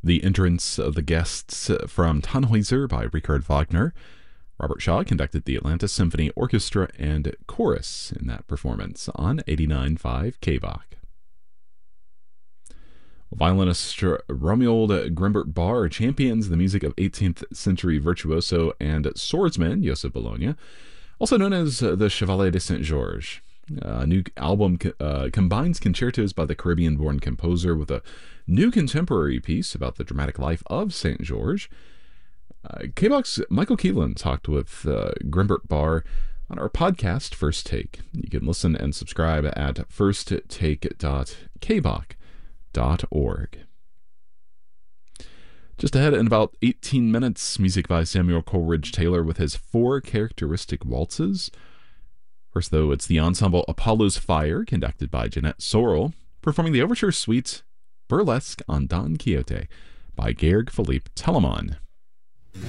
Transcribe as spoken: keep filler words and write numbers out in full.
The entrance of the guests from Tannhäuser by Richard Wagner. Robert Shaw conducted the Atlanta Symphony Orchestra and Chorus in that performance on eighty-nine point five K B O C. Violinist Romuald Grimbert Barr champions the music of eighteenth century virtuoso and swordsman Joseph Bologna, also known as the Chevalier de Saint-Georges. A new album uh, combines concertos by the Caribbean-born composer with a new contemporary piece about the dramatic life of Saint George. Uh, K B O C's Michael Keelan talked with uh, Grimbert Barr on our podcast, First Take. You can listen and subscribe at first take dot k b o c dot org. Just ahead in about eighteen minutes, music by Samuel Coleridge Taylor with his four characteristic waltzes. First, though, it's the ensemble Apollo's Fire, conducted by Jeanette Sorrell, performing the overture suite Burlesque on Don Quixote by Georg Philipp Telemann.